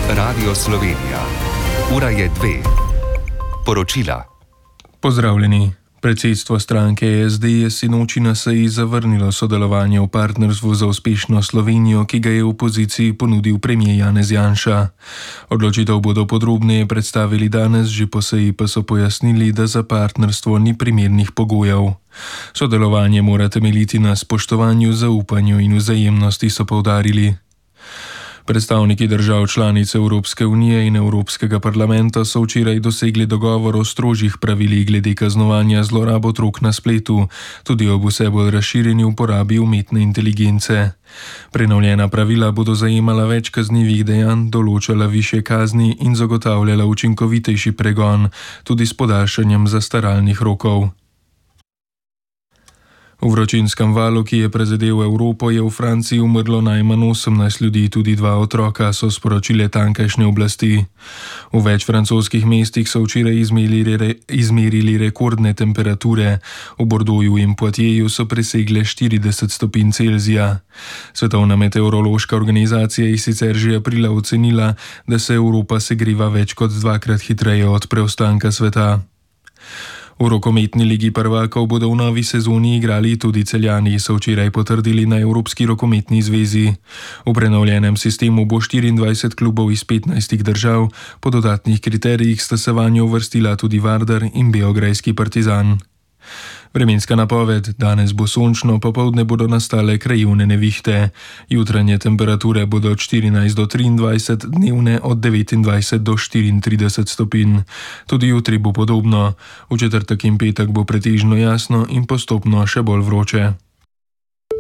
Radio Slovenija. Ura je 2. Poročila. Pozdravljeni. Predsedstvo stranke SD je sinoči na seji zavrnilo sodelovanje v partnerstvu za uspešno Slovenijo, ki ga je v opoziciji ponudil premier Janez Janša. Odločitev bodo podrobneje predstavili danes, že po seji pa so pojasnili, da za partnerstvo ni primernih pogojev. Sodelovanje mora temeljiti na spoštovanju, zaupanju in vzajemnosti, so poudarili. Predstavniki držav članic Evropske unije in Evropskega parlamenta so včeraj dosegli dogovor o strožjih pravilih glede kaznovanja zlorab otrok na spletu, tudi ob vse bolj razširjeni uporabi umetne inteligence. Prenovljena pravila bodo zajemala več kaznivih dejanj, določala višje kazni in zagotavljala učinkovitejši pregon, tudi s podaljšanjem zastaralnih rokov. V vročinskem valu, ki je prizadel Evropo, je v Franciji umrlo najmanj 18 ljudi, tudi 2 otroka, so sporočile tamkajšnje oblasti. V več francoskih mestih so včeraj izmerili rekordne temperature. V Bordeauxu in Poitiersu so presegle 40 stopinj Celzija. Svetovna meteorološka organizacija je sicer že aprila ocenila, da se Evropa segreva več kot 2-krat hitreje od preostanka sveta. V rokometni ligi prvakov bodo v novi sezoni igrali tudi Celjani, so včeraj potrdili na Evropski rokometni zvezi. V prenovljenem sistemu bo 24 klubov iz 15 držav, po dodatnih kriterijih sta se vanjo uvrstila tudi Vardar in beograjski Partizan. Vremenska napoved: danes bo sončno, popoldne bodo nastale krajevne nevihte. Jutranje temperature bodo od 14 do 23, dnevne od 29 do 34 stopinj. Tudi jutri bo podobno. V četrtek in petek bo pretežno jasno in postopno še bolj vroče.